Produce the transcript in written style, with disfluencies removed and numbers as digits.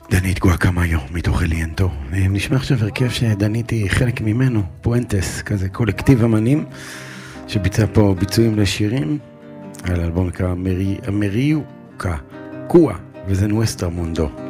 דנית גואקמיו מתוך אליאנטו. נשמע עכשיו הרכב שדנית היא חלק ממנו, פואנטס, כזה קולקטיב אמנים שביצע פה ביצועים לשירים על אלבום נקרא אמריוקה קואה, וזה נואסטר מונדו.